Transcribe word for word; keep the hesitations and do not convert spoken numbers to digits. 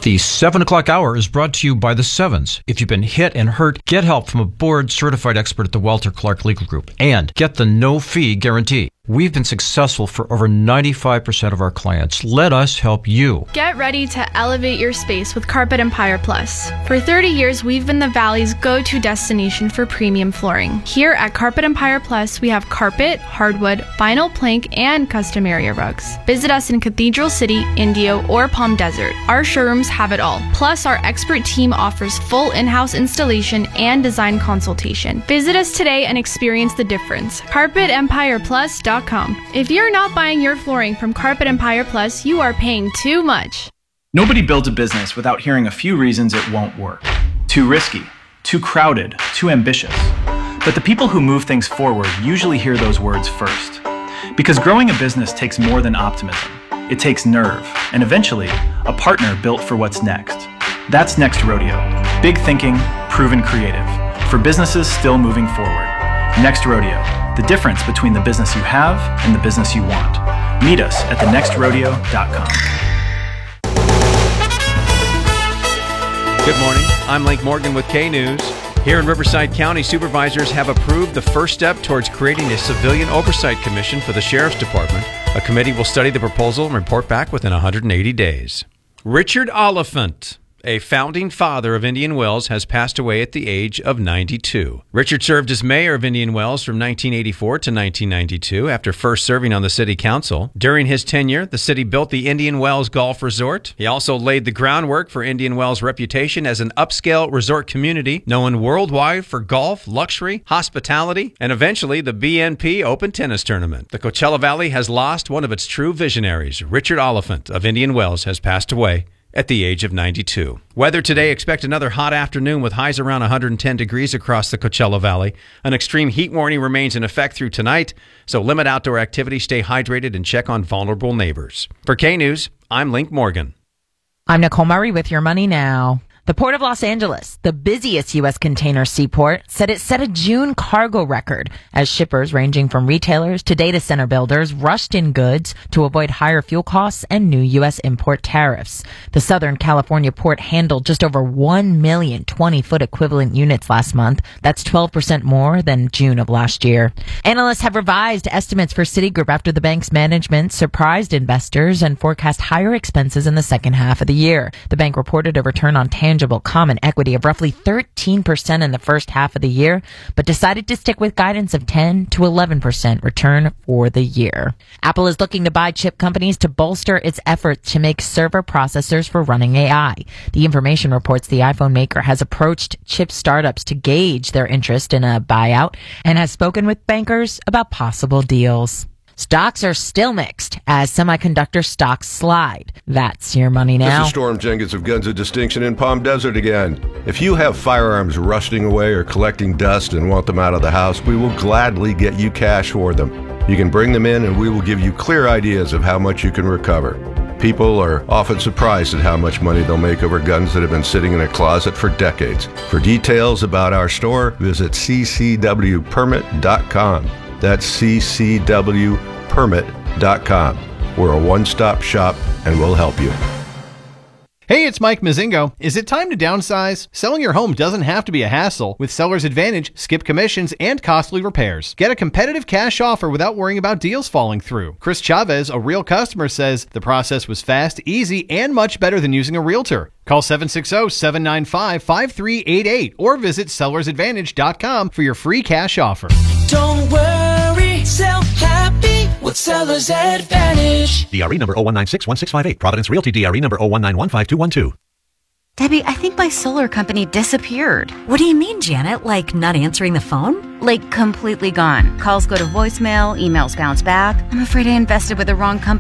The seven o'clock hour is brought to you by the Sevens. If you've been hit and hurt, get help from a board-certified expert at the Walter Clark Legal Group and get the no-fee guarantee. We've been successful for over ninety-five percent of our clients. Let us help you. Get ready to elevate your space with Carpet Empire Plus. For thirty years, we've been the Valley's go-to destination for premium flooring. Here at Carpet Empire Plus, we have carpet, hardwood, vinyl plank, and custom area rugs. Visit us in Cathedral City, Indio, or Palm Desert. Our showrooms have it all. Plus, our expert team offers full in-house installation and design consultation. Visit us today and experience the difference. carpet empire plus dot com. If you're not buying your flooring from Carpet Empire Plus, you are paying too much. Nobody builds a business without hearing a few reasons it won't work. Too risky, too crowded, too ambitious. But the people who move things forward usually hear those words first. Because growing a business takes more than optimism. It takes nerve, and eventually, a partner built for what's next. That's Next Rodeo. Big thinking, proven creative. For businesses still moving forward. Next Rodeo. The difference between the business you have and the business you want. Meet us at the next rodeo dot com. Good morning. I'm Link Morgan with K-News. Here in Riverside County, supervisors have approved the first step towards creating a civilian oversight commission for the Sheriff's Department. A committee will study the proposal and report back within one hundred eighty days. Richard Oliphant, a founding father of Indian Wells, has passed away at the age of ninety-two. Richard served as mayor of Indian Wells from nineteen eighty-four to nineteen ninety-two after first serving on the city council. During his tenure, the city built the Indian Wells Golf Resort. He also laid the groundwork for Indian Wells' reputation as an upscale resort community known worldwide for golf, luxury, hospitality, and eventually the B N P Open Tennis Tournament. The Coachella Valley has lost one of its true visionaries. Richard Oliphant of Indian Wells has passed away at the age of ninety-two. Weather today, expect another hot afternoon with highs around one hundred ten degrees across the Coachella Valley. An extreme heat warning remains in effect through tonight, so limit outdoor activity, stay hydrated, and check on vulnerable neighbors. For K-News, I'm Link Morgan. I'm Nicole Murray with Your Money Now. The Port of Los Angeles, the busiest U S container seaport, said it set a June cargo record as shippers ranging from retailers to data center builders rushed in goods to avoid higher fuel costs and new U S import tariffs. The Southern California port handled just over one million twenty-foot equivalent units last month. That's twelve percent more than June of last year. Analysts have revised estimates for Citigroup after the bank's management surprised investors and forecast higher expenses in the second half of the year. The bank reported a return on tangible Tangible common equity of roughly thirteen percent in the first half of the year, but decided to stick with guidance of ten to eleven percent return for the year. Apple is looking to buy chip companies to bolster its efforts to make server processors for running A I. The Information reports the iPhone maker has approached chip startups to gauge their interest in a buyout and has spoken with bankers about possible deals. Stocks are still mixed as semiconductor stocks slide. That's Your Money Now. This is Storm Jenkins of Guns of Distinction in Palm Desert again. If you have firearms rusting away or collecting dust and want them out of the house, we will gladly get you cash for them. You can bring them in and we will give you clear ideas of how much you can recover. People are often surprised at how much money they'll make over guns that have been sitting in a closet for decades. For details about our store, visit c c w permit dot com. That's c c w permit dot com. We're a one-stop shop and we'll help you. Hey, it's Mike Mazingo. Is it time to downsize? Selling your home doesn't have to be a hassle. With Seller's Advantage, skip commissions and costly repairs. Get a competitive cash offer without worrying about deals falling through. Chris Chavez, a real customer, says the process was fast, easy, and much better than using a realtor. Call seven six zero, seven nine five, five three eight eight or visit sellers advantage dot com for your free cash offer. Don't worry, sell happy with Seller's Advantage. D R E number zero one nine six one six five eight. Providence Realty D R E number zero one nine one five two one two. Debbie, I think my solar company disappeared. What do you mean, Janet? Like not answering the phone? Like completely gone. Calls go to voicemail, emails bounce back. I'm afraid I invested with the wrong company.